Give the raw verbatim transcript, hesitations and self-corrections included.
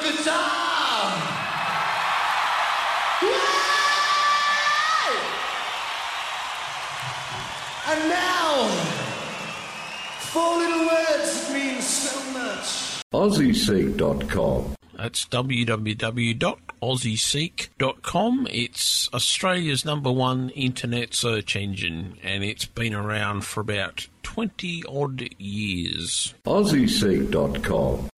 the top! Yay! And now, four little words that mean so much. Aussie Seek dot com. That's w w w dot aussie seek dot com. It's Australia's number one internet search engine, and it's been around for about twenty odd years. Aussie Seek dot com.